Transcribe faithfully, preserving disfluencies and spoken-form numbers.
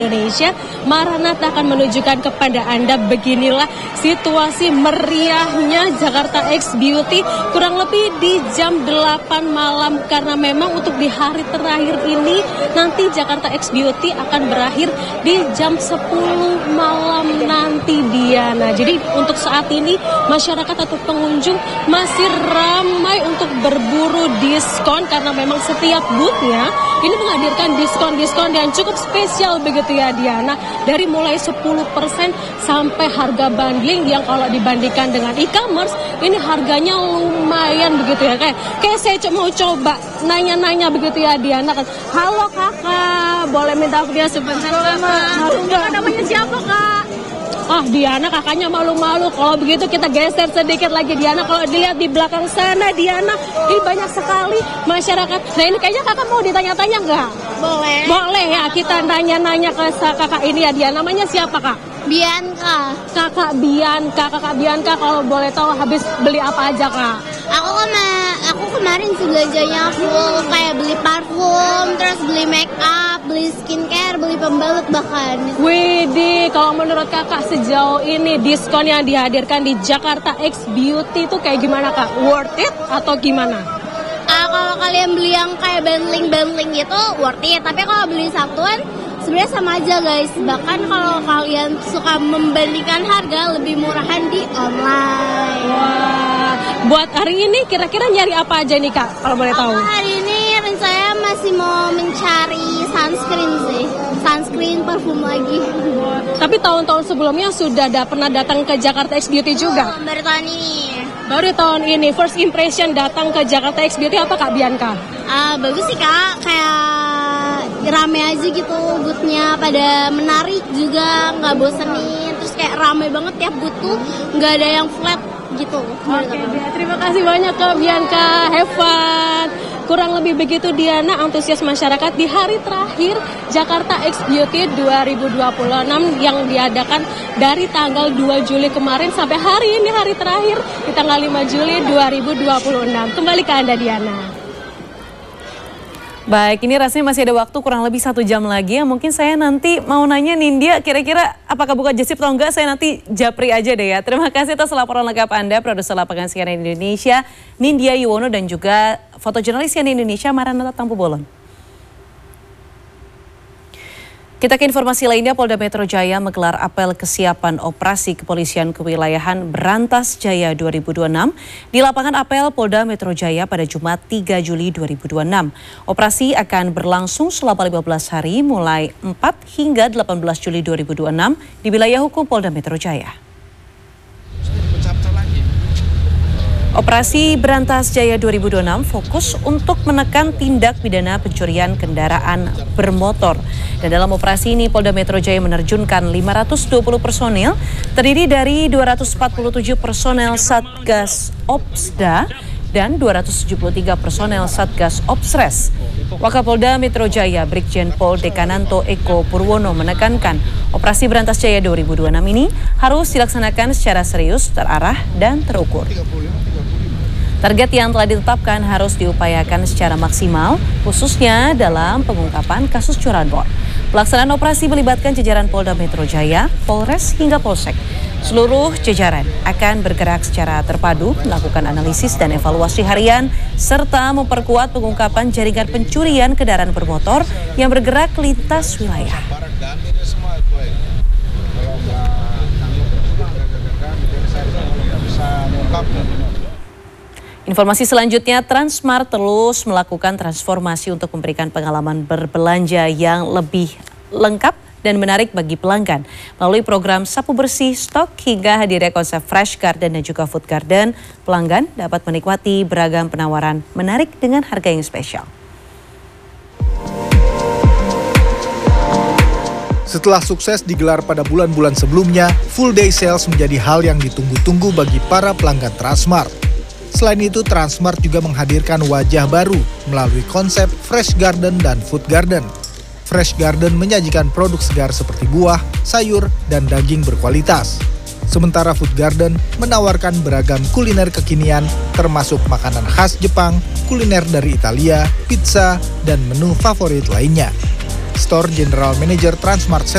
Indonesia, Maranatha akan menunjukkan kepada Anda beginilah situasi meriahnya Jakarta X Beauty kurang lebih di jam delapan malam, karena memang untuk di hari terakhir ini nanti Jakarta X Beauty akan berakhir di jam sepuluh malam nanti, Diana. Jadi untuk saat ini masyarakat atau pengunjung masih ramai untuk berburu diskon, karena memang setiap boothnya ini menghadirkan diskon-diskon yang cukup spesial begitu ya, Diana, dari mulai sepuluh persen sampai harga bundling yang kalau dibandingkan dengan e-commerce ini harganya lumayan begitu ya. Kayak kayak saya mau coba nanya-nanya begitu ya, Diana. Halo kakak, boleh minta dia sebentar? Malu nggak? Namanya siapa kak? Ah, Diana kakaknya malu-malu. Kalau begitu kita geser sedikit lagi, Diana. Kalau dilihat di belakang sana, Diana, ini banyak sekali masyarakat. Nah ini kayaknya kakak mau ditanya-tanya nggak? Boleh. Boleh ya, kita nanya-nanya ke kakak ini ya, Diana. Namanya siapa kak? Bianca. Kakak Bianca, kakak Bianca kalau boleh tahu habis beli apa aja kak? Aku kema aku kemarin sih belanjanya full, kayak beli parfum, terus beli make up, beli skincare, beli pembalut bahkan. Widih, kalau menurut kakak sejauh ini diskon yang dihadirkan di Jakarta X Beauty itu kayak gimana kak? Worth it atau gimana? Uh, kalau kalian beli yang kayak bundling-bundling gitu worth it, tapi kalau beli satuan sebenarnya sama aja guys. Bahkan kalau kalian suka membandingkan harga, lebih murahan di online. Wah, buat hari ini kira-kira nyari apa aja nih kak, kalau boleh tahu? Aku hari ini rencana masih mau mencari sunscreen sih, sunscreen, parfum lagi. Tapi tahun-tahun sebelumnya sudah ada, pernah datang ke Jakarta X Beauty juga? Oh, baru tahun ini. Baru tahun ini, first impression datang ke Jakarta X Beauty apa kak Bianca? Uh, bagus sih kak, kayak rame aja gitu boothnya, pada menarik juga, nggak bosenin, terus kayak rame banget tiap booth tuh, nggak ada yang flat gitu. Oke, okay, terima kasih banyak Kak Bianca, have fun. Kurang lebih begitu Diana, antusias masyarakat di hari terakhir Jakarta X Beauty dua ribu dua puluh enam yang diadakan dari tanggal dua Juli kemarin sampai hari ini hari terakhir di tanggal lima Juli dua ribu dua puluh enam. Kembali ke Anda Diana. Baik, ini rasanya masih ada waktu kurang lebih satu jam lagi. Mungkin saya nanti mau nanya Nindya, kira-kira apakah buka Jasip atau enggak, saya nanti japri aja deh ya. Terima kasih atas laporan lengkap Anda, produser lapangan C N N Indonesia, Nindya Yuwono, dan juga fotojurnalis C N N Indonesia, Maranatha Tampu-Bolon. Kita ke informasi lainnya, Polda Metro Jaya menggelar apel kesiapan operasi kepolisian kewilayahan Berantas Jaya dua ribu dua puluh enam di lapangan apel Polda Metro Jaya pada Jumat tiga Juli dua ribu dua puluh enam. Operasi akan berlangsung selama lima belas hari mulai empat hingga delapan belas Juli dua ribu dua puluh enam di wilayah hukum Polda Metro Jaya. Operasi Berantas Jaya dua ribu dua puluh enam fokus untuk menekan tindak pidana pencurian kendaraan bermotor. Dan dalam operasi ini Polda Metro Jaya menerjunkan lima ratus dua puluh personil terdiri dari dua ratus empat puluh tujuh personel Satgas Opsda dan dua ratus tujuh puluh tiga personel Satgas Opsres. Wakapolda Metro Jaya Brigjen Pol Dekananto Eko Purwono menekankan operasi Berantas Jaya dua ribu dua puluh enam ini harus dilaksanakan secara serius, terarah, dan terukur. Target yang telah ditetapkan harus diupayakan secara maksimal, khususnya dalam pengungkapan kasus curanmor. Pelaksanaan operasi melibatkan jajaran Polda Metro Jaya, Polres, hingga Polsek. Seluruh jajaran akan bergerak secara terpadu, melakukan analisis dan evaluasi harian, serta memperkuat pengungkapan jaringan pencurian kendaraan bermotor yang bergerak lintas wilayah. Informasi selanjutnya, Transmart terus melakukan transformasi untuk memberikan pengalaman berbelanja yang lebih lengkap dan menarik bagi pelanggan. Melalui program sapu bersih, stok, hingga hadirnya konsep Fresh Garden dan juga Food Garden, pelanggan dapat menikmati beragam penawaran menarik dengan harga yang spesial. Setelah sukses digelar pada bulan-bulan sebelumnya, full day sales menjadi hal yang ditunggu-tunggu bagi para pelanggan Transmart. Selain itu, Transmart juga menghadirkan wajah baru melalui konsep Fresh Garden dan Food Garden. Fresh Garden menyajikan produk segar seperti buah, sayur, dan daging berkualitas. Sementara Food Garden menawarkan beragam kuliner kekinian termasuk makanan khas Jepang, kuliner dari Italia, pizza, dan menu favorit lainnya. Store General Manager Transmart